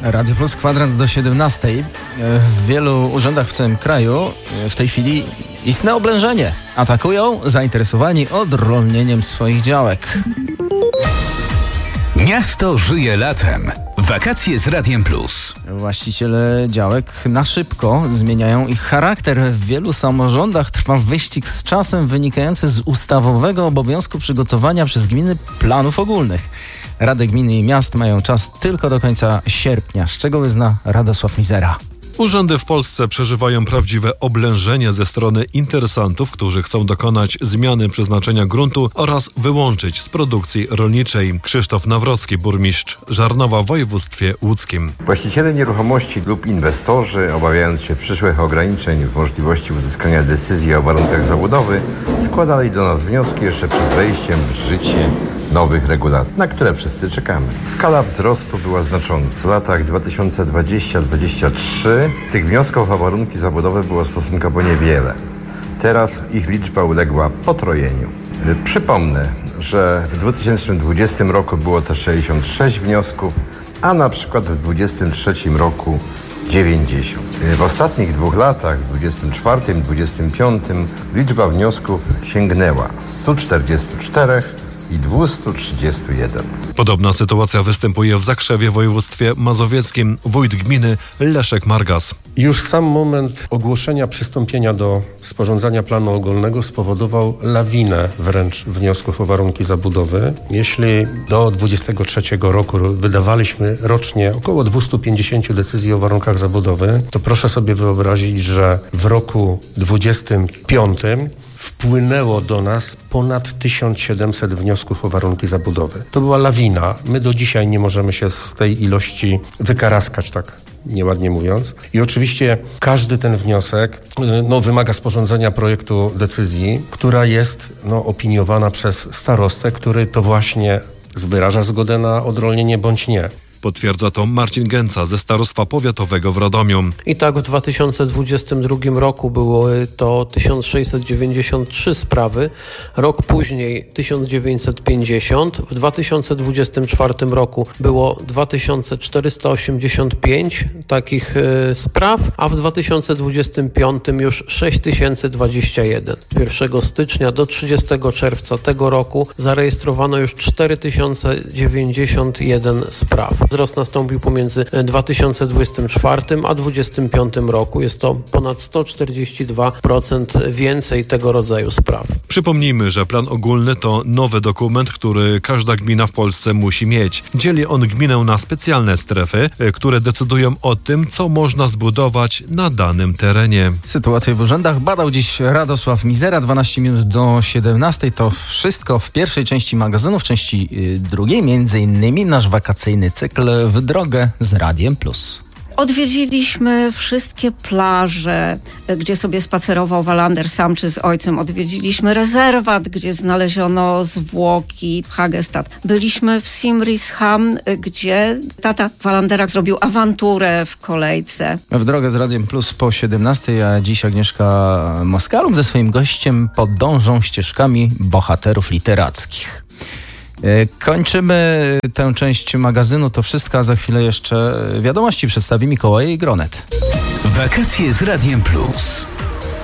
Radio Plus, kwadrans do 17. W wielu urzędach w całym kraju w tej chwili istne oblężenie. Atakują zainteresowani odrolnieniem swoich działek. Miasto żyje latem. Wakacje z Radiem Plus. Właściciele działek na szybko zmieniają ich charakter. W wielu samorządach trwa wyścig z czasem wynikający z ustawowego obowiązku przygotowania przez gminy planów ogólnych. Rady gminy i miast mają czas tylko do końca sierpnia. Szczegóły zna Radosław Mizera. Urzędy w Polsce przeżywają prawdziwe oblężenie ze strony interesantów, którzy chcą dokonać zmiany przeznaczenia gruntu oraz wyłączyć z produkcji rolniczej. Krzysztof Nawrocki, burmistrz Żarnowa w województwie łódzkim. Właściciele nieruchomości lub inwestorzy, obawiając się przyszłych ograniczeń w możliwości uzyskania decyzji o warunkach zabudowy, składali do nas wnioski jeszcze przed wejściem w życie nowych regulacji, na które wszyscy czekamy. Skala wzrostu była znacząca. W latach 2020-2023 tych wniosków o warunki zabudowy było stosunkowo niewiele. Teraz ich liczba uległa potrojeniu. Przypomnę, że w 2020 roku było to 66 wniosków, a na przykład w 2023 roku 90. W ostatnich 2 latach, w 24 i 25, liczba wniosków sięgnęła 144 i 231. Podobna sytuacja występuje w Zakrzewie w województwie mazowieckim. Wójt gminy Leszek Margas. Już sam moment ogłoszenia przystąpienia do sporządzania planu ogólnego spowodował lawinę wręcz wniosków o warunki zabudowy. Jeśli do 23 roku wydawaliśmy rocznie około 250 decyzji o warunkach zabudowy, to proszę sobie wyobrazić, że w roku 25 wpłynęło do nas ponad 1700 wniosków o warunki zabudowy. To była lawina. My do dzisiaj nie możemy się z tej ilości wykaraskać, tak nieładnie mówiąc. I oczywiście każdy ten wniosek wymaga sporządzenia projektu decyzji, która jest opiniowana przez starostę, który to właśnie wyraża zgodę na odrolnienie bądź nie. Potwierdza to Marcin Gęca ze Starostwa Powiatowego w Radomiu. I tak w 2022 roku były to 1693 sprawy, rok później 1950, w 2024 roku było 2485 takich spraw, a w 2025 już 6021. Z 1 stycznia do 30 czerwca tego roku zarejestrowano już 4091 spraw. Wzrost nastąpił pomiędzy 2024 a 2025 roku. Jest to ponad 142% więcej tego rodzaju spraw. Przypomnijmy, że plan ogólny to nowy dokument, który każda gmina w Polsce musi mieć. Dzieli on gminę na specjalne strefy, które decydują o tym, co można zbudować na danym terenie. Sytuację w urzędach badał dziś Radosław Mizera. 12 minut do 17. To wszystko w pierwszej części magazynu. W części drugiej m.in. nasz wakacyjny cykl W drogę z Radiem Plus. Odwiedziliśmy wszystkie plaże, gdzie sobie spacerował Wallander sam czy z ojcem. Odwiedziliśmy rezerwat, gdzie znaleziono zwłoki Hagestad. Byliśmy w Simrishamn, gdzie tata Wallandera zrobił awanturę w kolejce. W drogę z Radiem Plus po 17, a dziś Agnieszka Moskaluk ze swoim gościem podążą ścieżkami bohaterów literackich. Kończymy tę część magazynu. To wszystko, a za chwilę jeszcze wiadomości przedstawi Mikołaj Gronet. Wakacje z Radiem Plus.